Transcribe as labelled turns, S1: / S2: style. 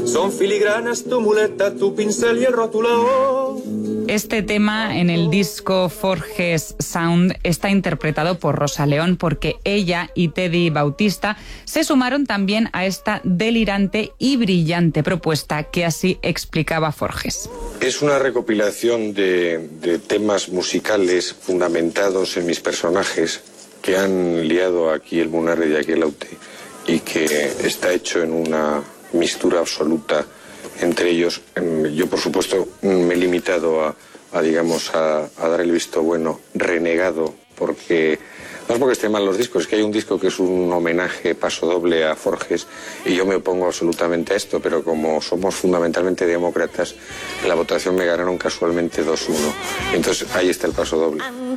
S1: Son filigranas tu muleta, tu pincel y el rotulador.
S2: Este tema en el disco Forges Sound está interpretado por Rosa León porque ella y Teddy Bautista se sumaron también a esta delirante y brillante propuesta que así explicaba Forges.
S3: Es una recopilación de temas musicales fundamentados en mis personajes que han liado aquí el Munarri y aquí el Aute y que está hecho en una mistura absoluta entre ellos. Yo, por supuesto, me he limitado a dar el visto bueno renegado, porque no es porque estén mal los discos, es que hay un disco que es un homenaje pasodoble a Forges y yo me opongo absolutamente a esto, pero como somos fundamentalmente demócratas, en la votación me ganaron casualmente 2-1. Entonces ahí está el pasodoble.